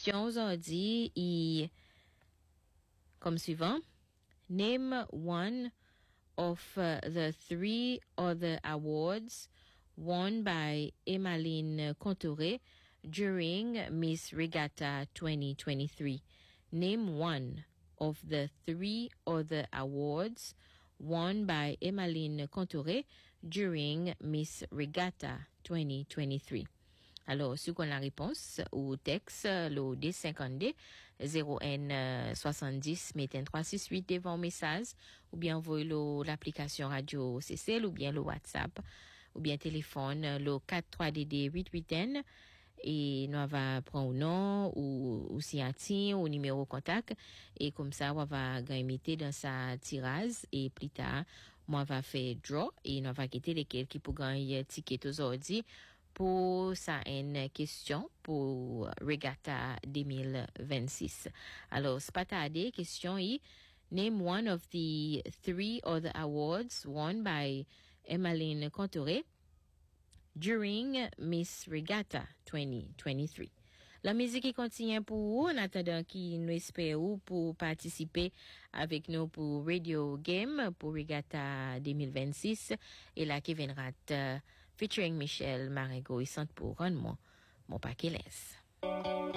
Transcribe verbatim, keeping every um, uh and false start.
question aujourd'hui est comme suivant. Name one of uh, the three other awards won by Emmeline Contouré during Miss Regatta twenty twenty-three. Name one of the three other awards won by Emmeline Contouré during Miss Regatta twenty twenty-three. Alors, si vous avez la réponse ou texte, le D cinquante-deux zéro N soixante-dix, mettez trois six huit devant message, ou bien envoyez l'application radio C C L, ou bien le WhatsApp, ou bien téléphone, le quatre trois D D huit huit N, et nous va prendre un nom, ou, ou si un ou numéro contact, et comme ça, on va gagner dans sa tirage, et plus tard, moi, va faire draw, et nous va quitter lesquels qui pour gagner ticket aujourd'hui, pour ça une question pour Regatta deux mille vingt-six. Alors, c'est pas tardé, question est, name one of the three other awards won by Emmeline Contouré during Miss Regatta twenty twenty-three. La musique qui continue pour vous, en attendant qui nous espère pour participer avec nous pour Radio Game, pour Regatta deux mille vingt-six, et là qui viendra uh, featuring Michel Marigot et Sante pour rendre mon, mon paquet laisse.